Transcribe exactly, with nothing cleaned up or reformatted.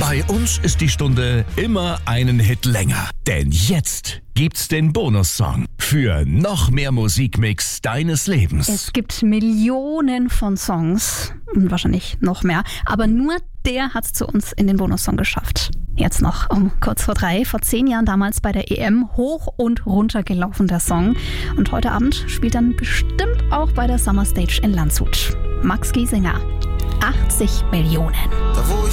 Bei uns ist die Stunde immer einen Hit länger. Denn jetzt gibt's den Bonussong für noch mehr Musikmix deines Lebens. Es gibt Millionen von Songs und wahrscheinlich noch mehr, aber nur der hat's zu uns in den Bonussong geschafft. Jetzt noch um kurz vor drei, vor zehn Jahren damals bei der E M, hoch und runter gelaufen der Song. Und heute Abend spielt dann bestimmt auch bei der Summer Stage in Landshut. Max Giesinger, achtzig Millionen. Da wo